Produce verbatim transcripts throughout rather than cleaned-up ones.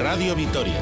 Radio Vitoria.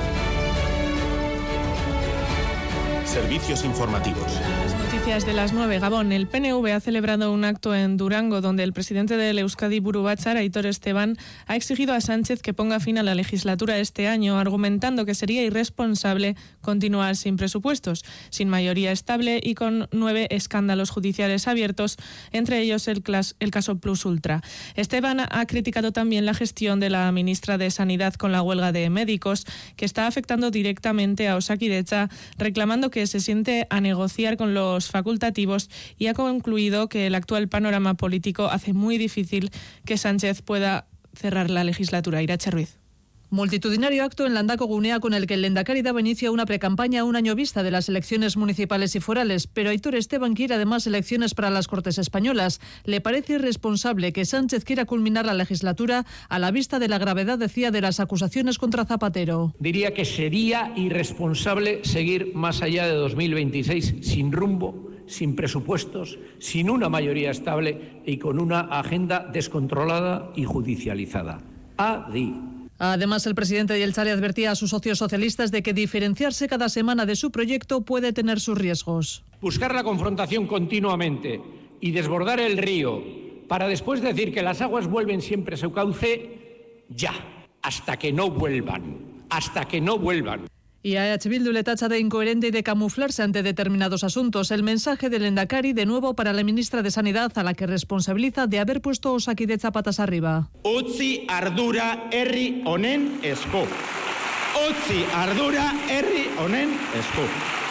Servicios informativos. Las noticias de las nueve. Gabón. El P N V ha celebrado un acto en Durango donde el presidente del Euskadi Buru Batzar, Aitor Esteban, ha exigido a Sánchez que ponga fin a la legislatura este año, argumentando que sería irresponsable continuar sin presupuestos, sin mayoría estable y con nueve escándalos judiciales abiertos, entre ellos el, clas- el caso Plus Ultra. Esteban ha criticado también la gestión de la ministra de Sanidad con la huelga de médicos, que está afectando directamente a Osakidetza, reclamando que se siente a negociar con los facultativos, y ha concluido que el actual panorama político hace muy difícil que Sánchez pueda cerrar la legislatura. Irache Ruiz. Multitudinario acto en Landako Gunea con el que el Lehendakari daba inicio a una precampaña a un año vista de las elecciones municipales y forales, pero Aitor Esteban quiere además elecciones para las Cortes Españolas. Le parece irresponsable que Sánchez quiera culminar la legislatura a la vista de la gravedad, decía, de las acusaciones contra Zapatero. Diría que sería irresponsable seguir más allá de dos mil veintiséis sin rumbo, sin presupuestos, sin una mayoría estable y con una agenda descontrolada y judicializada. Adi. Además, el presidente de Jeltzale advertía a sus socios socialistas de que diferenciarse cada semana de su proyecto puede tener sus riesgos. Buscar la confrontación continuamente y desbordar el río para después decir que las aguas vuelven siempre a su cauce, ya, hasta que no vuelvan, hasta que no vuelvan. Y a E H Bildu le tacha de incoherente y de camuflarse ante determinados asuntos. El mensaje del Lehendakari, de nuevo para la ministra de Sanidad, a la que responsabiliza de haber puesto Osakidetza patas arriba. Utzi ardura herri honen esku. Utzi ardura herri honen esku.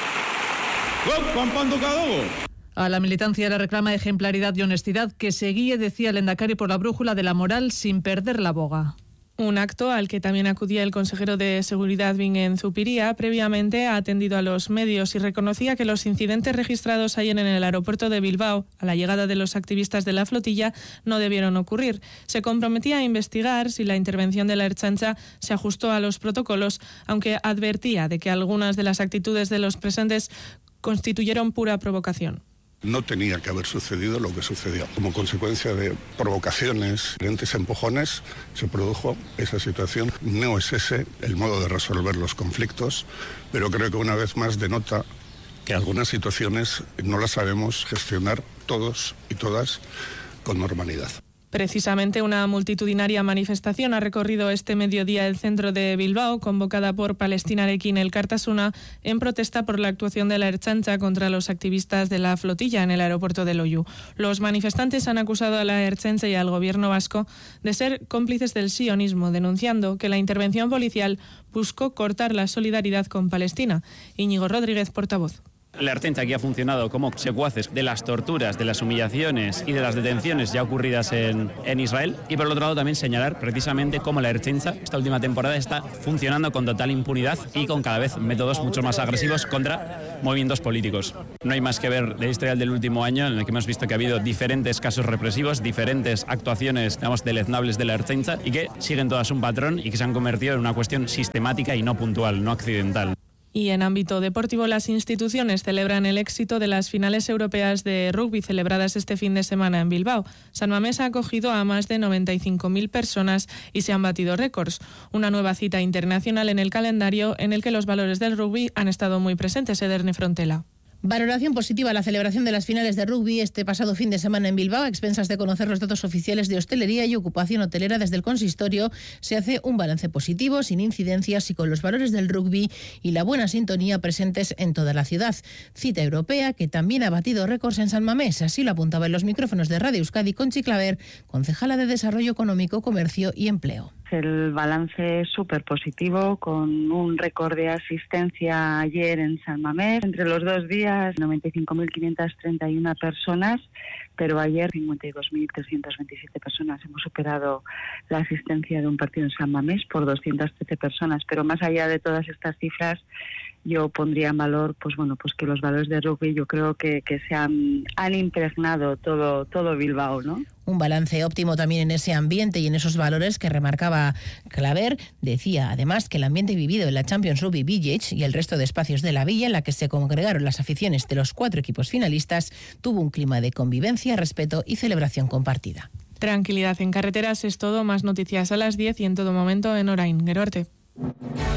Guk konponduko dugu. A la militancia le reclama ejemplaridad y honestidad, que se guíe, decía el Lehendakari, por la brújula de la moral sin perder la boga. Un acto al que también acudía el consejero de Seguridad Bingen Zupiria. Previamente ha atendido a los medios y reconocía que los incidentes registrados ayer en el aeropuerto de Bilbao a la llegada de los activistas de la flotilla no debieron ocurrir. Se comprometía a investigar si la intervención de la Ertzaintza se ajustó a los protocolos, aunque advertía de que algunas de las actitudes de los presentes constituyeron pura provocación. No tenía que haber sucedido lo que sucedió. Como consecuencia de provocaciones, diferentes empujones, se produjo esa situación. No es ese el modo de resolver los conflictos, pero creo que una vez más denota que algunas situaciones no las sabemos gestionar todos y todas con normalidad. Precisamente una multitudinaria manifestación ha recorrido este mediodía el centro de Bilbao, convocada por Palestinarekin Elkartasuna, en protesta por la actuación de la Ertzaintza contra los activistas de la flotilla en el aeropuerto de Loiu. Los manifestantes han acusado a la Ertzaintza y al gobierno vasco de ser cómplices del sionismo, denunciando que la intervención policial buscó cortar la solidaridad con Palestina. Íñigo Rodríguez, portavoz. La Ertzaintza aquí ha funcionado como secuaces de las torturas, de las humillaciones y de las detenciones ya ocurridas en, en Israel. Y por el otro lado también señalar precisamente cómo la Ertzaintza esta última temporada está funcionando con total impunidad y con cada vez métodos mucho más agresivos contra movimientos políticos. No hay más que ver el historial del último año, en el que hemos visto que ha habido diferentes casos represivos, diferentes actuaciones, digamos, deleznables de la Ertzaintza, y que siguen todas un patrón y que se han convertido en una cuestión sistemática y no puntual, no accidental. Y en ámbito deportivo, las instituciones celebran el éxito de las finales europeas de rugby celebradas este fin de semana en Bilbao. San Mamés ha acogido a más de noventa y cinco mil personas y se han batido récords. Una nueva cita internacional en el calendario en el que los valores del rugby han estado muy presentes. Ederne Frontela. Valoración positiva a la celebración de las finales de rugby este pasado fin de semana en Bilbao. A expensas de conocer los datos oficiales de hostelería y ocupación hotelera desde el consistorio, se hace un balance positivo, sin incidencias y con los valores del rugby y la buena sintonía presentes en toda la ciudad. Cita europea que también ha batido récords en San Mamés. Así lo apuntaba en los micrófonos de Radio Euskadi Conchi Claver, concejala de Desarrollo Económico, Comercio y Empleo. El balance es súper positivo, con un récord de asistencia ayer en San Mamés. Entre los dos días, noventa y cinco mil quinientas treinta y una personas, pero ayer cincuenta y dos mil trescientas veintisiete personas. Hemos superado la asistencia de un partido en San Mamés por doscientas trece personas. Pero más allá de todas estas cifras, yo pondría en valor, pues bueno, pues que los valores de rugby yo creo que, que se han, han impregnado todo, todo Bilbao, ¿no? Un balance óptimo también en ese ambiente y en esos valores que remarcaba Claver. Decía además que el ambiente vivido en la Champions Rugby Village y el resto de espacios de la villa en la que se congregaron las aficiones de los cuatro equipos finalistas tuvo un clima de convivencia, respeto y celebración compartida. Tranquilidad en carreteras es todo. Más noticias a las diez y en todo momento en Orain. Gero arte.